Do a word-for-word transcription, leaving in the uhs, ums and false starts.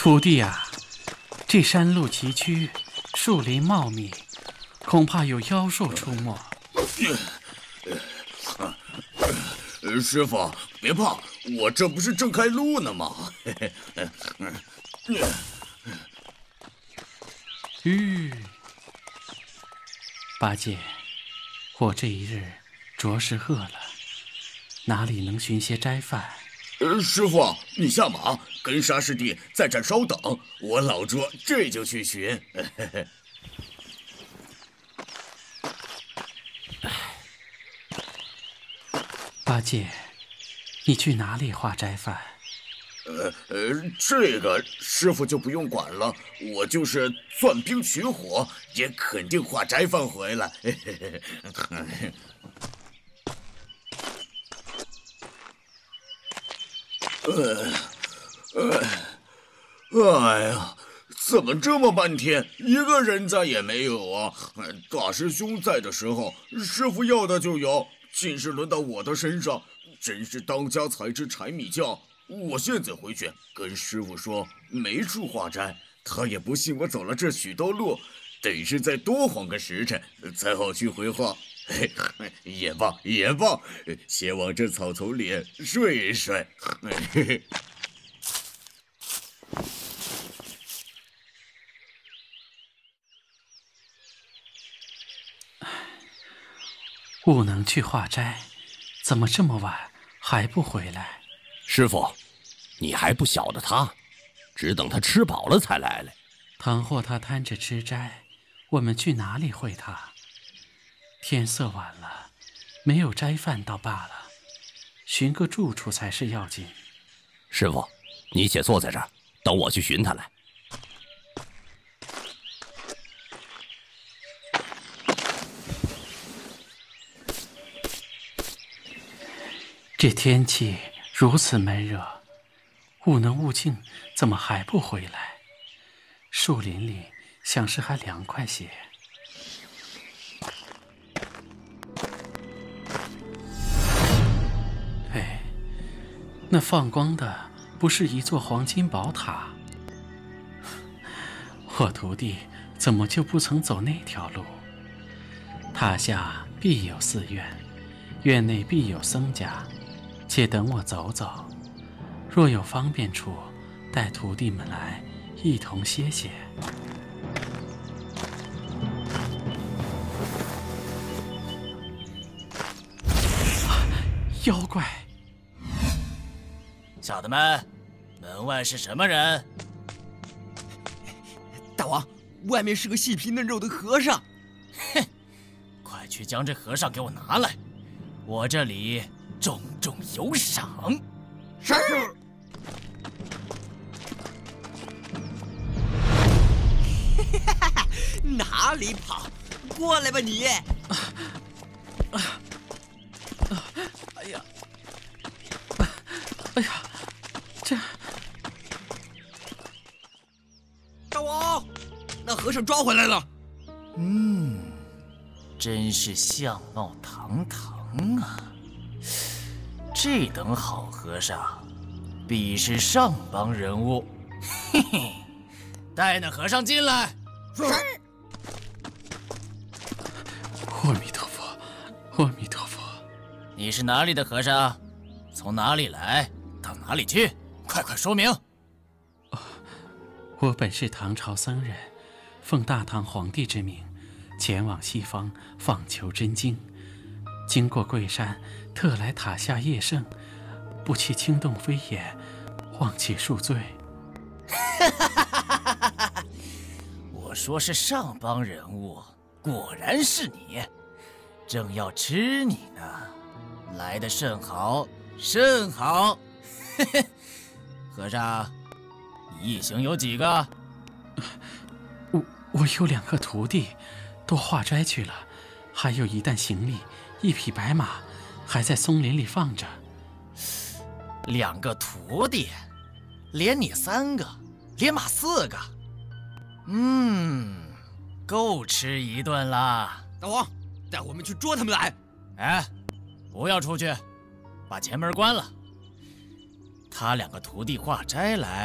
徒弟啊，这山路崎岖，树林茂密，恐怕有妖兽出没。 师傅，别怕，我这不是正开路呢吗？ 吁，八戒，我这一日着实饿了，哪里能寻些斋饭？ 呃，师傅，你下马，跟沙师弟在这稍等，我老拙这就去寻。 八戒，你去哪里化斋饭？ 呃呃，这个师傅就不用管了，我就是钻冰取火，也肯定化斋饭回来。呃呃，哎呀，怎么这么半天一个人在也没有啊？大师兄在的时候，师傅要的就有，尽是轮到我的身上，真是当家才知柴米酱。我现在回去跟师傅说没处化斋，他也不信我走了这许多路，得是再多晃个时辰才好去回话。嘿，也罢也罢，先往这草丛里睡一睡。嘿嘿。 悟能去化斋，怎么这么晚还不回来？ 师傅，你还不晓得他，只等他吃饱了才来嘞。 倘或他贪着吃斋，我们去哪里会他？天色晚了，没有斋饭倒罢了，寻个住处才是要紧。 师傅，你且坐在这儿，等我去寻他来。 这天气如此闷热，悟能悟净怎么还不回来？树林里想是还凉快些。哎，那放光的不是一座黄金宝塔？我徒弟怎么就不曾走那条路？塔下必有寺院，院内必有僧家。且等我走走，若有方便处，带徒弟们来一同歇歇。啊，妖怪！ 小的们，门外是什么人？ 大王，外面是个细皮嫩肉的和尚。 哼，快去将这和尚给我拿来，我这里重重有赏。 是。哪里跑？过来吧你！啊啊啊！哎呀！哎呀！这…… 大王，那和尚抓回来了。 嗯，真是相貌堂堂啊！这等好和尚，必是上邦人物。嘿嘿，带那和尚进来。 是。 阿弥陀佛，阿弥陀佛。 你是哪里的和尚？从哪里来？到哪里去？快快说明。 哦，我本是唐朝僧人，奉大唐皇帝之命，前往西方访求真经。经过贵山，特来塔下夜圣，不期惊动飞檐，望其恕罪。 我说是上邦人物，果然是你，正要吃你呢。来得甚好，甚好。和尚，你一行有几个？ 我我有两个徒弟，都化斋去了，还有一担行李，一匹白马，还在松林里放着。 两个徒弟，连你三个，连马四个，嗯，够吃一顿啦。 大王，带我们去捉他们来。 哎，不要出去，把前门关了。他两个徒弟化斋来。